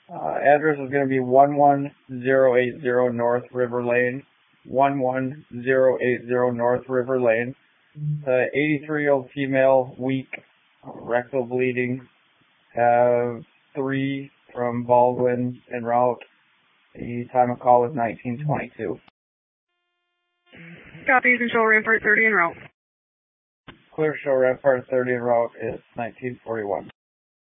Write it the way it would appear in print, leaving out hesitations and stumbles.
Address is going to be 11080 North River Lane. 11080 North River Lane. 83-year-old female, weak, rectal bleeding. Have 3 from Baldwin en route. The time of call was 1922. Copy, you can show Rampart 30 en route. Clear show Rampart 30 en route is 1941.